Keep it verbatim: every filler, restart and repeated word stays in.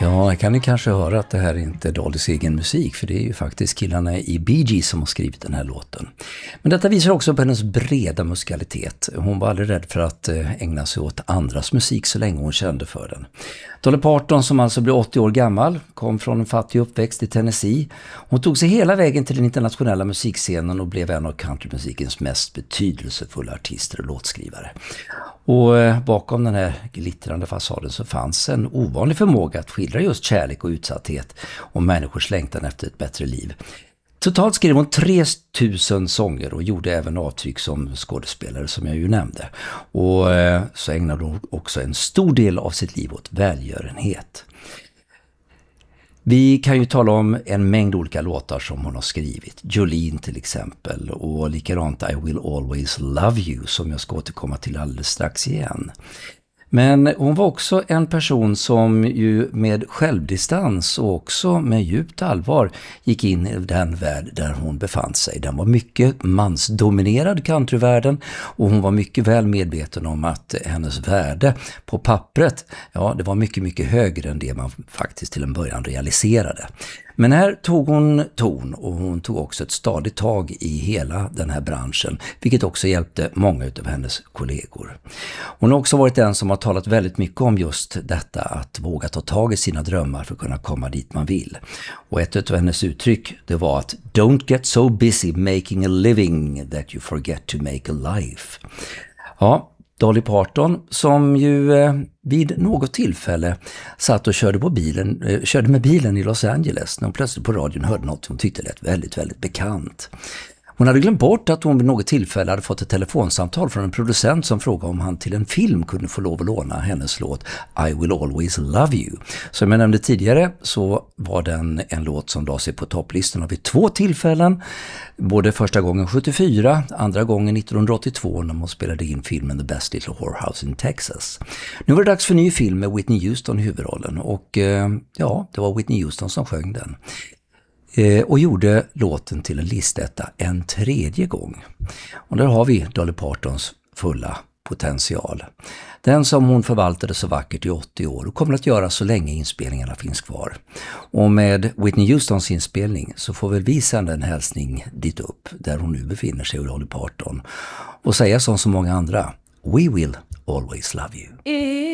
Ja, jag kan ju kanske höra att det här är inte Dollys egen musik, för det är ju faktiskt killarna i Bee Gees som har skrivit den här låten. Men detta visar också på hennes breda musikalitet. Hon var aldrig rädd för att ägna sig åt andras musik så länge hon kände för den. Dolly Parton, som alltså blev åttio år gammal, kom från en fattig uppväxt i Tennessee. Hon tog sig hela vägen till den internationella musikscenen och blev en av countrymusikens mest betydelsefulla artister och låtskrivare. Och bakom den här glittrande fasaden så fanns en ovanlig förmåga att skildra just kärlek och utsatthet och människors längtan efter ett bättre liv. Totalt skrev hon tre tusen sånger och gjorde även avtryck som skådespelare, som jag ju nämnde. Och så ägnade hon också en stor del av sitt liv åt välgörenhet. Vi kan ju tala om en mängd olika låtar som hon har skrivit. Jolene till exempel, och likadant I Will Always Love You, som jag ska återkomma till alldeles strax igen. Men hon var också en person som ju med självdistans och också med djupt allvar gick in i den värld där hon befann sig. Den var mycket mansdominerad, countryvärlden, och hon var mycket väl medveten om att hennes värde på pappret, ja, det var mycket, mycket högre än det man faktiskt till en början realiserade. Men här tog hon ton, och hon tog också ett stadigt tag i hela den här branschen, vilket också hjälpte många av hennes kollegor. Hon har också varit den som har talat väldigt mycket om just detta, att våga ta tag i sina drömmar för att kunna komma dit man vill. Och ett av hennes uttryck, det var att "Don't get so busy making a living that you forget to make a life". Ja, Dolly Parton, som ju eh, vid något tillfälle satt och körde, på bilen, eh, körde med bilen i Los Angeles när hon plötsligt på radion hörde något hon tyckte lät väldigt, väldigt bekant. Hon hade glömt bort att hon vid något tillfälle hade fått ett telefonsamtal från en producent som frågade om han till en film kunde få lov att låna hennes låt I Will Always Love You. Som jag nämnde tidigare så var den en låt som la sig på topplistorna vid två tillfällen. Både första gången sjuttiofyra, andra gången nittonhundraåttiotvå när man spelade in filmen The Best Little Whorehouse in Texas. Nu var det dags för en ny film med Whitney Houston i huvudrollen, och ja, det var Whitney Houston som sjöng den. Och gjorde låten till en listetta en tredje gång. Och där har vi Dolly Partons fulla potential. Den som hon förvaltade så vackert i åttio år och kommer att göra så länge inspelningarna finns kvar. Och med Whitney Houstons inspelning så får väl vi sända en hälsning dit upp där hon nu befinner sig, Dolly Parton, och säga som så många andra: We will always love you.